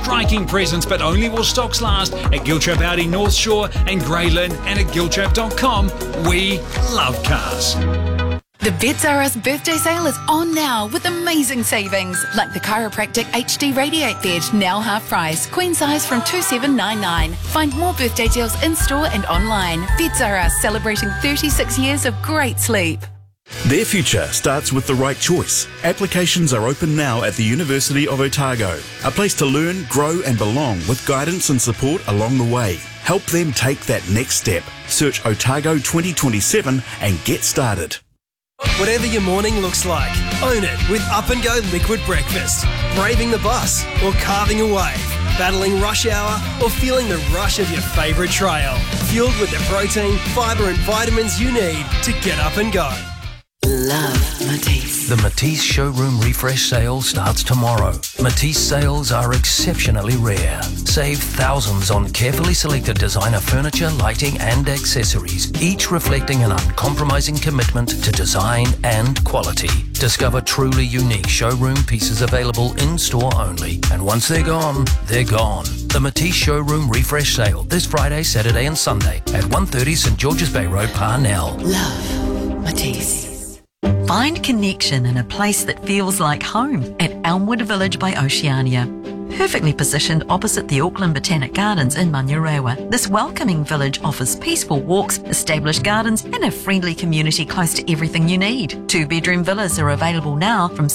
striking presence, but only while stocks last at Giltrap Audi North Shore and Greyland, and at giltrap.com. We love cars. The Beds R Us birthday sale is on now with amazing savings, like the Chiropractic HD Radiate Bed, now half price, queen size from $2,799. Find more birthday deals in store and online. Beds R Us, celebrating 36 years of great sleep. Their future starts with the right choice. Applications are open now at the University of Otago, a place to learn, grow and belong with guidance and support along the way. Help them take that next step. Search Otago 2027 and get started. Whatever your morning looks like, own it with Up and Go Liquid Breakfast. Braving the bus or carving a wave, battling rush hour or feeling the rush of your favourite trail. Fueled with the protein, fibre and vitamins you need to get up and go. Love Matisse. The Matisse Showroom Refresh Sale starts tomorrow. Matisse sales are exceptionally rare. Save thousands on carefully selected designer furniture, lighting and accessories, each reflecting an uncompromising commitment to design and quality. Discover truly unique showroom pieces available in-store only. And once they're gone, they're gone. The Matisse Showroom Refresh Sale this Friday, Saturday and Sunday at 130 St George's Bay Road, Parnell. Love Matisse. Find connection in a place that feels like home at Elmwood Village by Oceania. Perfectly positioned opposite the Auckland Botanic Gardens in Manurewa, this welcoming village offers peaceful walks, established gardens and a friendly community close to everything you need. 2-bedroom villas are available now from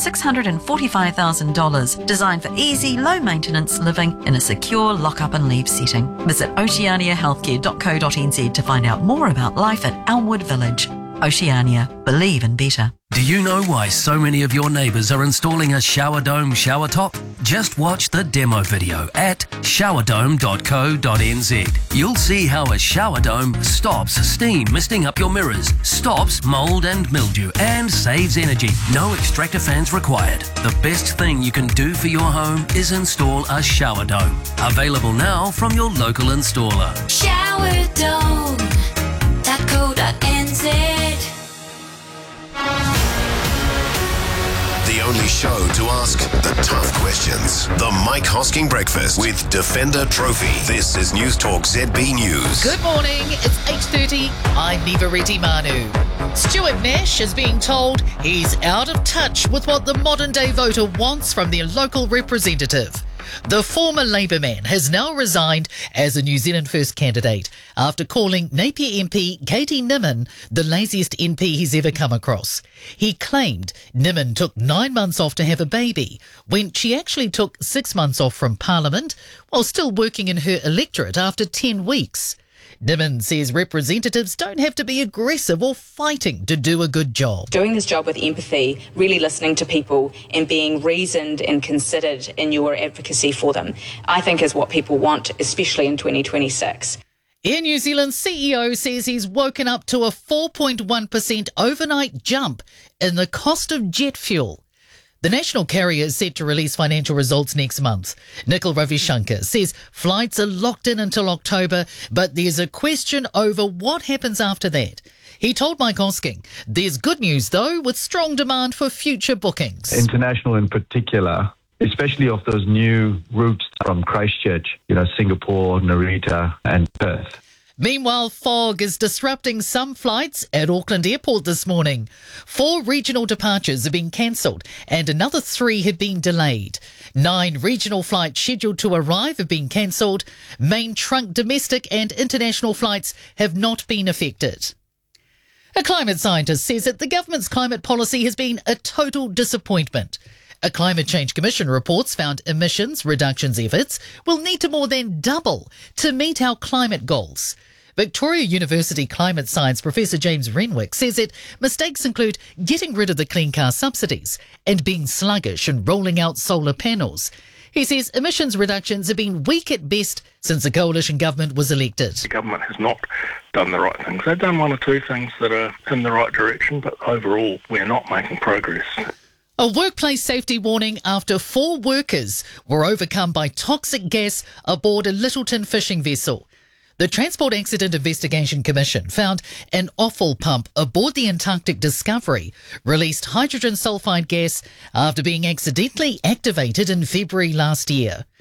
$645,000, designed for easy, low-maintenance living in a secure lock-up and leave setting. Visit oceaniahealthcare.co.nz to find out more about life at Elmwood Village. Oceania. Believe in better. Do you know why so many of your neighbours are installing a shower dome shower top? Just watch the demo video at showerdome.co.nz. You'll see how a shower dome stops steam misting up your mirrors, stops mould and mildew, and saves energy. No extractor fans required. The best thing you can do for your home is install a shower dome. Available now from your local installer. Showerdome.co.nz. The only show to ask the tough questions. The Mike Hosking Breakfast with Defender Trophy. This is News Talk ZB News. Good morning, it's 8:30. I'm Nivareti Manu. Stuart Nash is being told he's out of touch with what the modern-day voter wants from their local representative. The former Labour man has now resigned as a New Zealand First candidate after calling Napier MP Katie Nimmin the laziest MP he's ever come across. He claimed Nimmin took 9 months off to have a baby, when she actually took 6 months off from Parliament while still working in her electorate after 10 weeks. Nimmin says representatives don't have to be aggressive or fighting to do a good job. Doing this job with empathy, really listening to people and being reasoned and considered in your advocacy for them, I think is what people want, especially in 2026. Air New Zealand's CEO says he's woken up to a 4.1% overnight jump in the cost of jet fuel. The national carrier is set to release financial results next month. Nikhil Ravishankar says flights are locked in until October, but there's a question over what happens after that. He told Mike Hosking, there's good news though, with strong demand for future bookings. International in particular, especially of those new routes from Christchurch, Singapore, Narita and Perth. Meanwhile, fog is disrupting some flights at Auckland Airport this morning. 4 regional departures have been cancelled and another 3 have been delayed. 9 regional flights scheduled to arrive have been cancelled. Main trunk domestic and international flights have not been affected. A climate scientist says that the government's climate policy has been a total disappointment. A Climate Change Commission reports found emissions reductions efforts will need to more than double to meet our climate goals. Victoria University climate science professor James Renwick says that mistakes include getting rid of the clean car subsidies and being sluggish in rolling out solar panels. He says emissions reductions have been weak at best since the coalition government was elected. The government has not done the right things. They've done 1 or 2 things that are in the right direction, but overall we're not making progress. A workplace safety warning after 4 workers were overcome by toxic gas aboard a Littleton fishing vessel. The Transport Accident Investigation Commission found an offal pump aboard the Antarctic Discovery released hydrogen sulfide gas after being accidentally activated in February last year.